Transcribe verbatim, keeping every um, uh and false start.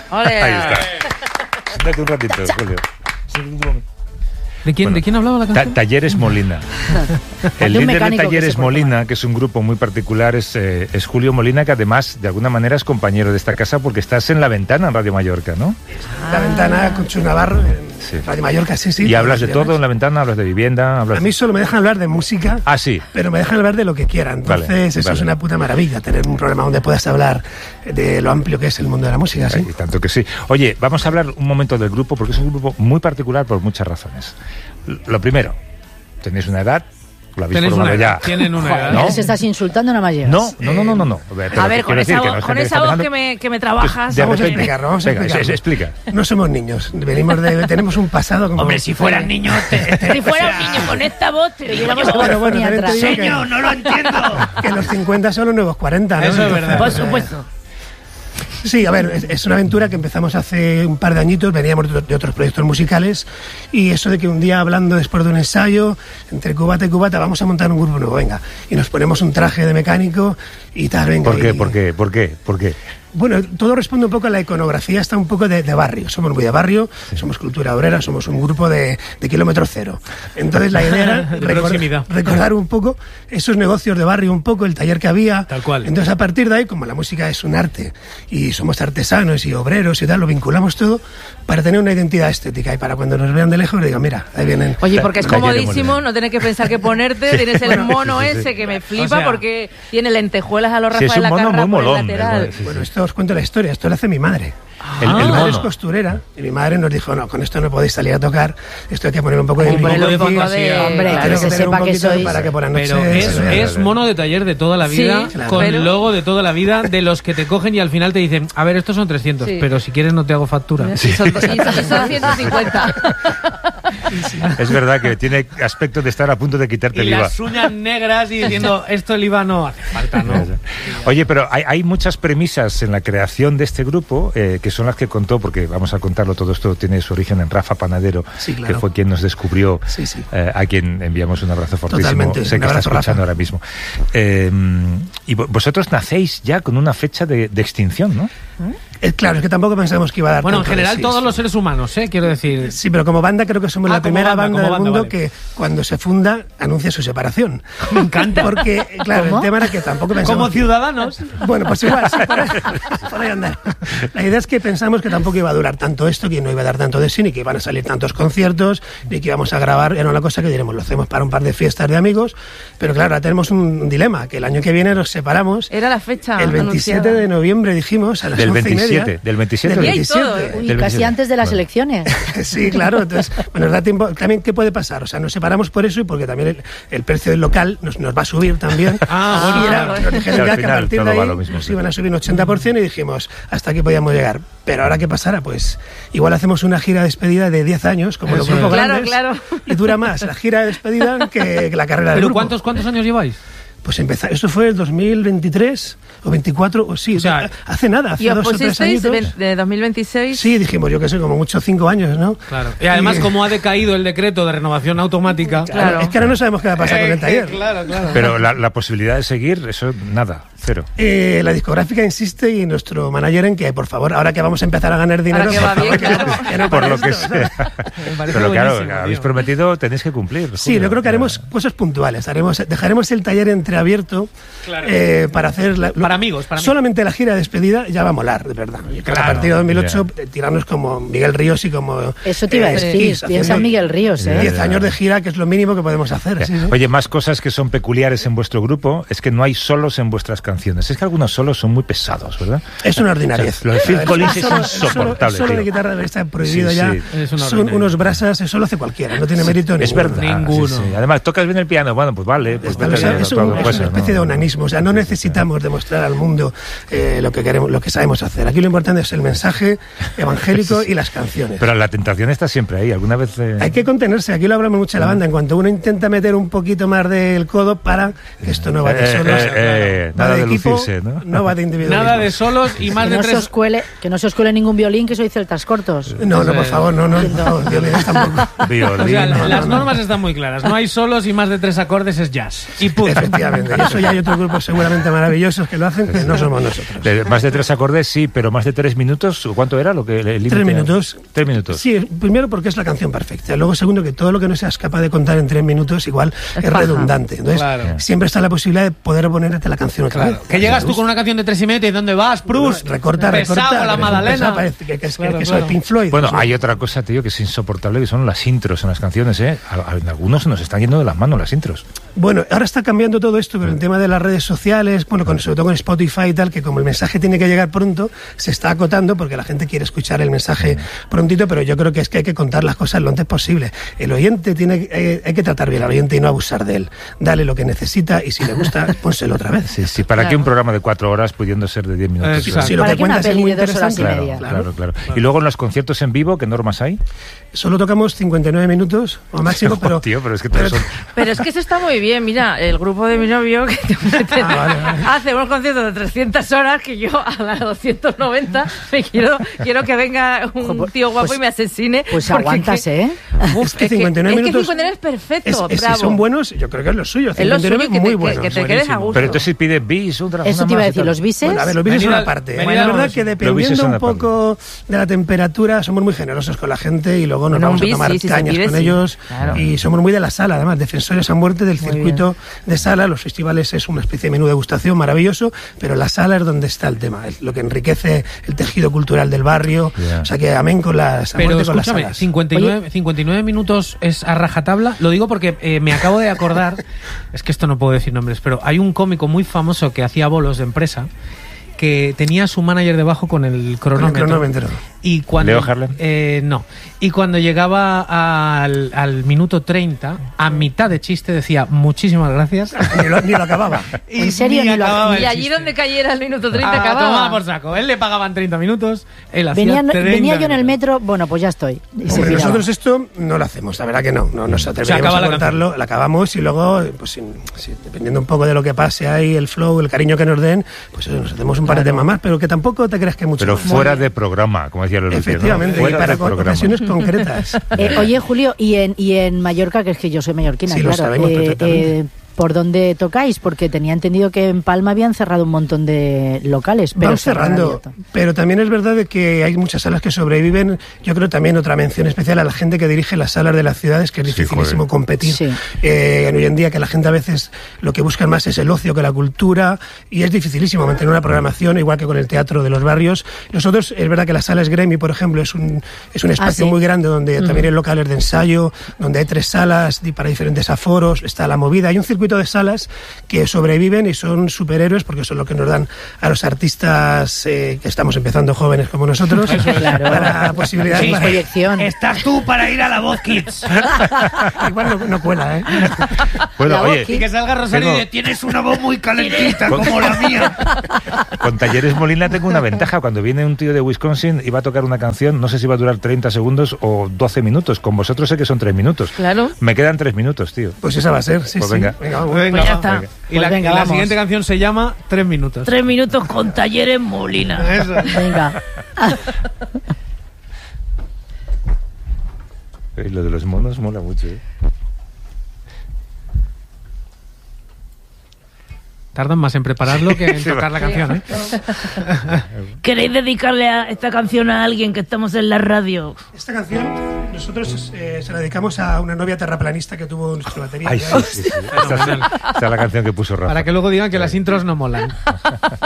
¡Olé! Ahí está. Siéntate un ratito, Julio. ¿De quién, Bueno, ¿De quién hablaba la canción? Ta- Talleres Molina. El De un líder de mecánico que Talleres se porta Molina, mal. que es un grupo muy particular, es, eh, es Julio Molina, que además, de alguna manera, es compañero de esta casa porque estás en La Ventana, en Radio Mallorca, ¿no? La Ventana con Chus Navarro en Sí. Radio Mallorca, sí, sí. Y hablas de todos los todo en La viernes. Ventana, hablas de vivienda, hablas A mí solo me dejan hablar de música, Ah, sí. pero me dejan hablar de lo que quieran. Entonces, Vale, eso vale. es una puta maravilla, tener un programa donde puedas hablar de lo amplio que es el mundo de la música, ¿sí? Y tanto que sí. Oye, vamos a hablar un momento del grupo, porque es un grupo muy particular por muchas razones. L- Lo primero, tenéis una edad, lo habéis Tenéis formado una edad, ya. tienen una edad. ¿No? Se estás insultando, nada más llegas. No, no, no, no, no. no. Pero A ver, quiero con decir esa que voz, no es con gente esa está voz pensando- que me, que me trabajas. De Vamos a repente- explicarlo, vamos a Venga, explicarlo. es- explica. No somos niños, venimos de, tenemos un pasado como... Hombre, si fueran niños, te- te- si fuera un niño con esta voz, te diría Llevamos yo, Pero bueno, Ni también te atrás. digo que- señor, no lo entiendo. que los cincuenta son los nuevos cuarenta, ¿no? Eso es Entonces, verdad. Por pues, supuesto. Sí, a ver, es, es una aventura que empezamos hace un par de añitos, veníamos de, de otros proyectos musicales, y eso de que un día hablando después de un ensayo, entre cubata y cubata, vamos a montar un grupo nuevo, venga, y nos ponemos un traje de mecánico y tal, venga. ¿Por qué? y- ¿Por qué? ¿Por qué? ¿Por qué? Bueno, todo responde un poco a la iconografía, está un poco de, de barrio. Somos muy de barrio, somos cultura obrera, somos un grupo de, de kilómetro cero. Entonces la idea era De recor- proximidad. recordar un poco esos negocios de barrio, un poco el taller que había. Tal cual. Entonces a partir de ahí, como la música es un arte y somos artesanos y obreros y tal, lo vinculamos todo para tener una identidad estética y para cuando nos vean de lejos digan, mira, ahí vienen. Oye, porque es Talleres comodísimo, Molina. no tienes que pensar qué ponerte, tienes el mono sí, sí, sí. ese que me flipa O sea, porque tiene lentejuelas a los Sí, es Rafael un mono Lacarra muy por el molón, lateral. ¿verdad? Sí, Bueno, sí. esto os cuento la historia, esto lo hace mi madre. El, el Mi madre es mono. costurera y mi madre nos dijo, no, con esto no podéis salir a tocar, esto hay que poner un poco de Un poco de brillo aquí, fantasía. Hombre, tiene que que se tener un sepa que poquito sois- para que por la noche Pero es, se vea. es mono de taller de toda la vida, Sí, claro. con pero- logo de toda la vida, de los que te cogen y al final te dicen, a ver, estos son trescientos, Sí. pero si quieres no te hago factura. Y son, y son- y son ciento cincuenta. Es verdad que tiene aspecto de estar a punto de quitarte Y el I V A. las uñas negras y diciendo, esto el I V A no hace falta, ¿no? Oye, pero hay, hay muchas premisas en la creación de este grupo eh, que son las que contó, porque vamos a contarlo, todo esto tiene su origen en Rafa Panadero, Sí, claro. que fue quien nos descubrió, Sí, sí. eh, a quien enviamos un abrazo fortísimo. Totalmente, Sé un que está abrazo, escuchando Rafa. ahora mismo. Eh, y vo- vosotros nacéis ya con una fecha de, de extinción, ¿no? Eh, claro, es que tampoco pensamos que iba a dar Bueno, en tanto de general sí, todos sí. los seres humanos, ¿eh? Quiero decir... Sí, pero como banda creo que somos Ah, la como primera banda, banda, como del banda, mundo vale. que cuando se funda anuncia su separación. Me encanta. Porque, claro, ¿Cómo? el tema era que tampoco pensamos... Como que- ciudadanos. Bueno, pues igual, sí, por ahí, por ahí andar. La idea es que pensamos que tampoco iba a durar tanto esto, que no iba a dar tanto de sí, ni que iban a salir tantos conciertos, ni que íbamos a grabar. Era una cosa que diremos, lo hacemos para un par de fiestas de amigos, pero claro, ahora tenemos un dilema, que el año que viene nos separamos. Era la fecha El veintisiete anunciada. de noviembre dijimos, a las Del once y media. veintisiete, del veintisiete. Del Y ahí veintisiete. todo, ¿eh? Uy, Del casi veintisiete. antes de las Vale. elecciones. Sí, claro, entonces, bueno, nos da tiempo. También, ¿qué puede pasar? O sea, nos separamos por eso y porque también el, el precio del local nos, nos va a subir también. Ah, bueno, y era, bueno. nos dijeron Sí, al ya que a final partir de todo va ahí lo mismo, nos sí. iban a subir un ochenta por ciento y dijimos, hasta aquí podíamos llegar. Pero ahora, ¿qué pasará? Pues igual hacemos una gira de despedida de diez años, como los Eso grupos es. Claro, grandes, claro. y dura más la gira de despedida que, que la carrera del ¿Pero grupo. cuántos, cuántos años lleváis? Pues empezar, esto fue el dos mil veintitrés o veinticuatro, o sí, O sea, hace nada, hace Y os dos o tres pusisteis añitos. de dos mil veintiséis. Sí, dijimos, yo que sé, como mucho cinco años, ¿no? Claro. Y además, Y- como ha decaído el decreto de renovación automática... Claro. Es que ahora no sabemos qué va a pasar con el taller. Claro, claro. Pero la, la posibilidad de seguir, eso nada, cero. Eh, la discográfica insiste y nuestro manager en que, por favor, ahora que vamos a empezar a ganar dinero, Ahora que va por favor, bien, que no- claro. que no Por para lo que esto, sea. Me parece Pero claro, buenísimo, habéis tío. prometido, tenéis que cumplir. Sí, Julio. yo creo que haremos cosas puntuales. Haremos, dejaremos el taller entreabierto Claro. eh, para hacer... la- lo- Para amigos, para amigos. Solamente la gira de despedida ya va a molar, de verdad. Y que Claro, a partir de dos mil ocho, eh, tirarnos como Miguel Ríos y como... Eso te iba a eh, decir. Kiss, Piensa haciendo en Miguel Ríos, ¿eh? diez años de gira, que es lo mínimo que podemos hacer. sí, sí. Oye, más cosas que son peculiares en vuestro grupo es que no hay solos en vuestras canciones. Es que algunos solos son muy pesados, ¿verdad? Es una ordinariez. Lo de Phil El Collins es solo- insoportable, El solo tío. de guitarra está prohibido Sí, ya. sí. Es una Son ordinaria. unos brasas, eso lo hace cualquiera, no tiene mérito Es ninguno. verdad. Ninguno. sí, sí. Además, tocas bien el piano. Bueno, pues vale. Pues Pero vete eso- a es, otra un- es cosa, una especie ¿no? de onanismo, o sea, no necesitamos demostrar al mundo eh, lo que queremos, lo que sabemos hacer. Aquí lo importante es el mensaje evangélico y las canciones. Pero la tentación está siempre ahí. ¿Alguna vez...? eh, Hay que contenerse, aquí lo hablamos mucho en la banda, en cuanto uno intenta meter un poquito más del codo, para que esto no va de Eh, solos, eh, eh, va nada de equipo, lucirse, ¿no? no va de individualismo. Nada de solos y más que, de no se tres. os cuele, que no se os cuele ningún violín, que sois celtas cortos. No, no, por favor, no, no, no, violines tampoco. Violín. O sea, no, las no, no. normas están muy claras. No hay solos y más de tres acordes es jazz. Y punto. Efectivamente, y eso ya hay otros grupos seguramente maravillosos que lo hacen, que no somos nosotros. De- más de tres acordes, sí, pero más de tres minutos, ¿cuánto era lo que el límite? Tres minutos. Tres minutos. Sí, primero porque es la canción perfecta. Luego, segundo, que todo lo que no seas capaz de contar en tres minutos igual es, paja. redundante. Entonces, Claro. siempre está la posibilidad de poder ponerte la canción otra Claro. vez. Que llegas tú con una canción de tres y medio y ¿dónde vas, Prus? Recorta, Pesado, recorta. la pero Madalena. pesado, parece que, que es, Claro, que, que claro. soy Pink Floyd. Bueno, Pues, hay otra cosa, tío, que es insoportable, que son las intros en las canciones, ¿eh? A- a- En algunos se nos están yendo de las manos las intros. Bueno, ahora está cambiando todo esto con el tema de las redes sociales, bueno, con, sobre todo con Spotify y tal, que como el mensaje tiene que llegar pronto, se está acotando porque la gente quiere escuchar el mensaje prontito, pero yo creo que es que hay que contar las cosas lo antes posible. El oyente tiene, eh, hay que tratar bien al oyente y no abusar de él. Dale lo que necesita y si le gusta, pónselo otra vez. Sí, sí, ¿para qué un programa de cuatro horas pudiendo ser de diez minutos? Exacto. Si lo ¿Para que qué una cuentas es peli muy de dos horas y interesante, media? Claro, claro, claro. Y luego en los conciertos en vivo, ¿qué normas hay? Solo tocamos cincuenta y nueve minutos o máximo, pero... Tío, pero es que todos son... Pero es que eso está muy bien. Mira, el grupo de mi novio que te meten- Ah, vale, vale. hace unos conciertos de trescientas horas que yo a las doscientas noventa me quiero, quiero que venga un Pues- tío guapo pues- y me asesine. Pues porque aguantas, que- ¿eh? Uf, Es que cincuenta y nueve es que minutos cincuenta y nueve es perfecto, Es, es- bravo. si son buenos, yo creo que es lo suyo. Es lo cincuenta y nueve suyo que te, muy que- buenos. que te quedes a buenísimo. gusto. Pero entonces pide bis, otra Eso una te iba a más y decir, tal. los bises. Bueno, a ver, los bises Venid son al- aparte. ¿eh? venid La al verdad bolso. que Los bises dependiendo son un aparte. poco de la temperatura, somos muy generosos con la gente y luego nos Bueno, vamos un a tomar bis, sí, si se cañas pide, con sí. ellos. Claro. Y somos muy de la sala, además, defensores a muerte del Muy circuito de sala. Los festivales es una especie de menú degustación maravilloso, pero la sala es donde está el tema, es lo que enriquece el tejido cultural del barrio. Ya. O sea que amén con las, a Pero muerte con las escúchame, salas. cincuenta y nueve, cincuenta y nueve minutos es a rajatabla. Lo digo porque eh, me acabo de acordar, es que esto no puedo decir nombres, pero hay un cómico muy famoso que hacía bolos de empresa que tenía a su manager debajo con el cronómetro. cronómetro. Y cuando, ¿Leo Harlem? Eh, no. Y cuando llegaba al, al minuto treinta, a mitad de chiste decía muchísimas gracias. Ni lo, ni lo acababa. Y ¿En serio? ni Ni lo- acababa Y el allí chiste. donde cayera el minuto treinta Ah, acababa. tomaba por saco. Él le pagaban treinta minutos, él hacía Venía, treinta venía yo en el minutos. metro, bueno, pues ya estoy. Y se Hombre, piraba. nosotros esto no lo hacemos, la verdad que no, no nos atreveríamos acaba a la cortarlo, la acabamos y luego, pues sin- sin- dependiendo un poco de lo que pase ahí, el flow, el cariño que nos den, pues eso, nos hacemos un par de temas más, pero que tampoco te creas que mucho. Pero más. fuera de programa, como decía Lolo. Efectivamente, y Fuera para de con programa. ocasiones concretas. Eh, oye, Julio, y en, y en Mallorca, que es que yo soy mallorquina, Sí, lo claro. sabemos eh, perfectamente. eh, ¿por dónde tocáis? Porque tenía entendido que en Palma habían cerrado un montón de locales. Pero Van se habrán cerrando, abierto. pero también es verdad de que hay muchas salas que sobreviven. Yo creo también otra mención especial a la gente que dirige las salas de las ciudades, que es Sí, dificilísimo joder. competir. Sí. Eh, hoy en día que la gente a veces lo que busca más es el ocio que la cultura y es dificilísimo mantener una programación, igual que con el teatro de los barrios. Nosotros, es verdad que la sala Esgremi, por ejemplo, es un, es un espacio sí. muy grande donde también hay locales de ensayo, donde hay tres salas di- para diferentes aforos, está la movida. Hay un circuito de salas que sobreviven y son superhéroes porque son lo que nos dan a los artistas eh, que estamos empezando jóvenes como nosotros Claro. para posibilidades Sí, para- proyección. Estás tú para ir a la voz Kids. igual no, no cuela, ¿eh? Bueno, La oye, voz Y que salga Rosario Tengo- y dice, tienes una voz muy calentita Con- como la mía. con Talleres Molina tengo una ventaja. Cuando viene un tío de Wisconsin y va a tocar una canción, no sé si va a durar treinta segundos o doce minutos. Con vosotros sé que son tres minutos. Claro. Me quedan tres minutos, tío. Pues esa va a ser, sí, Pues sí. venga. vamos. Venga, Pues ya va. está. Venga. Y Pues la, venga, y la vamos. siguiente canción se llama Tres minutos. Tres minutos con Talleres Molina. Eso. Venga. Y lo de los monos mola mucho, ¿eh? Tardan más en prepararlo que en Sí, tocar la canción, ¿eh? ¿Queréis dedicarle a esta canción a alguien que estamos en la radio? Esta canción nosotros eh, se la dedicamos a una novia terraplanista que tuvo nuestra batería. Ay, sí, sí, sí. Esta es, esta es la canción que puso Rafa. Para que luego digan que las intros no molan.